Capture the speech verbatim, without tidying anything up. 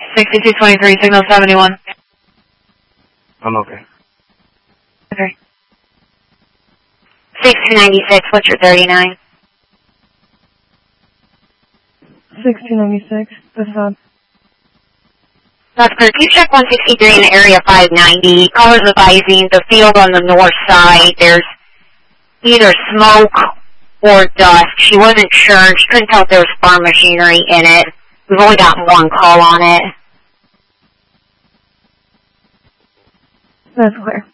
sixty-two twenty-three, signal seventy-one. I'm okay. Okay. sixty-two ninety-six, what's your thirty-nine? sixty-two ninety-six, this is up. That's good. You check one sixty-three in the area five ninety. Callers advising the field on the north side. There's either smoke or dust. She wasn't sure. She couldn't tell if there was farm machinery in it. We've only got one call on it. That's clear.